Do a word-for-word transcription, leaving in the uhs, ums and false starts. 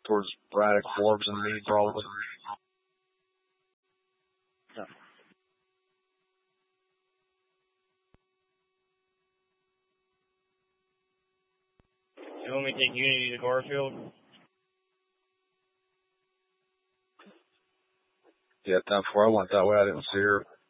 towards Braddock, Forbes, and me, probably. Yeah. You want me to take Unity to Garfield? Yeah, time before I went that way, I didn't see her.